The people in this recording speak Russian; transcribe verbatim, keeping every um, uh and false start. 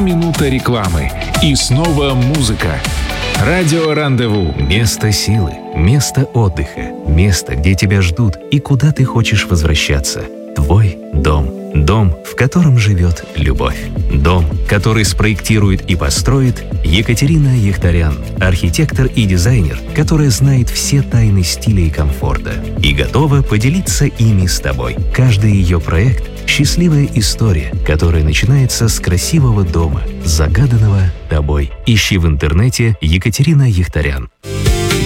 минута рекламы. И снова музыка. Радио Рандеву. Место силы, место отдыха, место, где тебя ждут и куда ты хочешь возвращаться. Твой дом. Дом, в котором живет любовь. Дом, который спроектирует и построит Екатерина Яхтарян, архитектор и дизайнер, которая знает все тайны стиля и комфорта и готова поделиться ими с тобой. Каждый ее проект – счастливая история, которая начинается с красивого дома, загаданного тобой. Ищи в интернете Екатерина Яхтарян.